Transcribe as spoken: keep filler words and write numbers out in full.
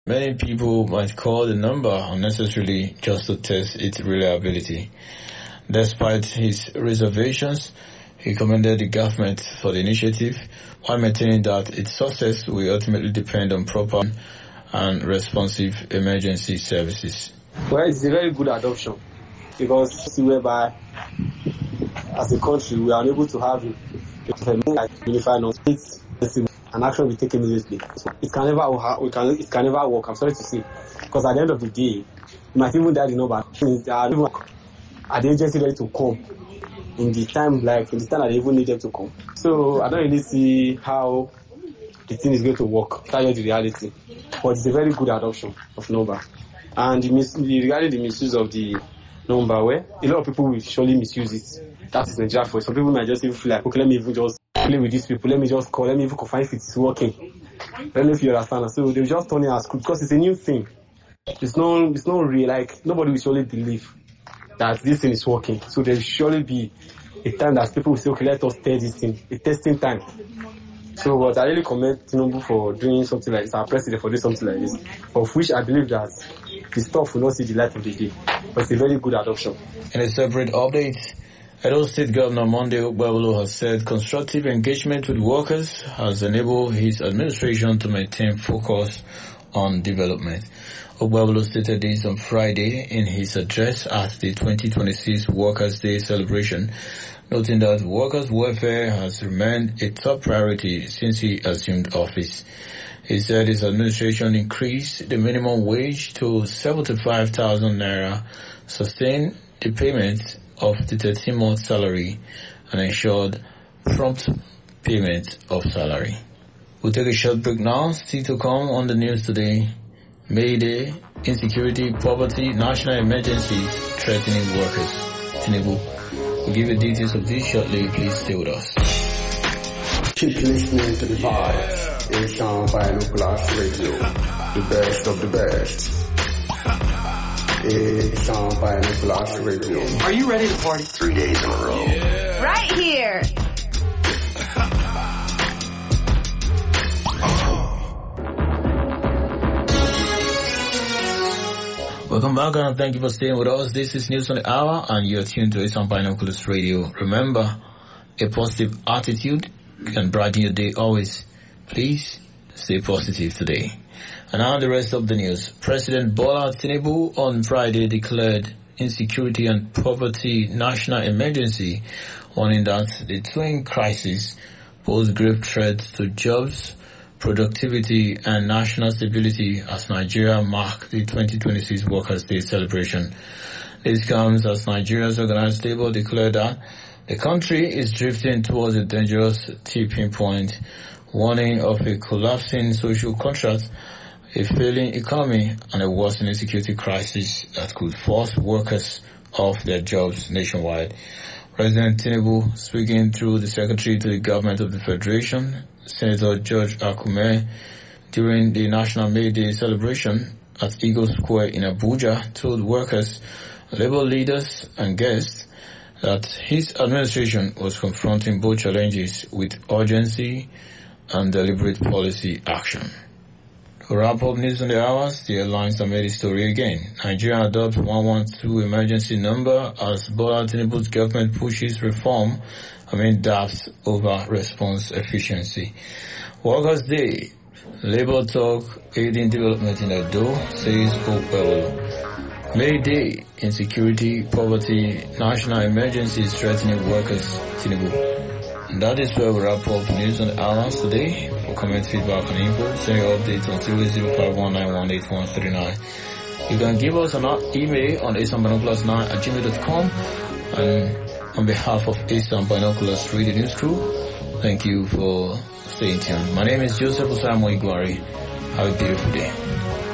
Many people might call the number unnecessarily just to test its reliability. Despite his reservations, he commended the government for the initiative while maintaining that its success will ultimately depend on proper and responsive emergency services. Well, it's a very good adoption because whereby as a country we are able to have a unified states and action will be taken immediately. So it can never we can it can never work. I'm sorry to say, because at the end of the day, you might even die the number at the agency ready to come in the time like in the time that they even need them to come. So I don't really see how the thing is going to work. That's the reality. But it's a very good adoption of number. And the mis- regarding the misuse of the number, where a lot of people will surely misuse it. That is Nigeria for some people might just even feel like, okay, let me even just play with these people, let me just call, let me even confirm if it's working. I don't know if you understand. So they'll just turn it as good because it's a new thing. It's no it's not real, like nobody will surely believe that this thing is working. So there will surely be a time that people will say, okay, let us test this thing, a testing time. So but I really commend Tinubu for doing something like this, our president for doing something like this, of which I believe that the stuff will not see the light of the day. But it's a very good adoption. In a separate update, Edo State Governor Monday Okpebholo has said constructive engagement with workers has enabled his administration to maintain focus on development. Okpebholo stated this on Friday in his address at the twenty twenty-six Workers' Day celebration, noting that workers' welfare has remained a top priority since he assumed office. He said his administration increased the minimum wage to seventy-five thousand naira, sustained the payment of the thirteen-month salary, and ensured prompt payment of salary. We'll take a short break now. Still to come on the news today. Mayday, insecurity, poverty, national emergencies threatening workers. Tinubu. We'll give you details of this shortly. Please stay with us. Keep listening to the vibes. It's on Binoculars Radio, the best of the best. It's on Binoculars Radio. Are you ready to party? Three days in a row. Yeah. Right here. Welcome back and thank you for staying with us. This is News on the Hour and you're tuned to Eastern Binoculars Radio. Remember, a positive attitude can brighten your day always. Please stay positive today. And now the rest of the news. President Bola Tinubu on Friday declared insecurity and poverty national emergency, warning that the twin crises pose grave threats to jobs, productivity and national stability as Nigeria marks the twenty twenty-six Workers' Day celebration. This comes as Nigeria's organized labor declared that the country is drifting towards a dangerous tipping point, warning of a collapsing social contract, a failing economy, and a worsening security crisis that could force workers off their jobs nationwide. President Tinubu, speaking through the Secretary to the Government of the Federation, Senator George Akume, during the National May Day celebration at Eagle Square in Abuja, told workers, labor leaders, and guests that his administration was confronting both challenges with urgency and deliberate policy action. To wrap up News on the Hours, the headlines that made the story again. Nigeria adopts one one two emergency number as Bola Tinubu's government pushes reform amid doubts over response efficiency. Workers' Day, Labour talk aiding development in Edo, says Okpebholo. May Day, insecurity, poverty, national emergencies threatening workers, Tinubu. And that is where we wrap up News on the Hours today. For comment, feedback, and info, send your updates on zero zero five one nine one eight one three nine. You can give us an email on eastern binoculars nine at gmail dot com. And on behalf of Eastern Binoculars Radio News Crew, thank you for staying tuned. My name is Joseph Osamu Igwari. Have a beautiful day.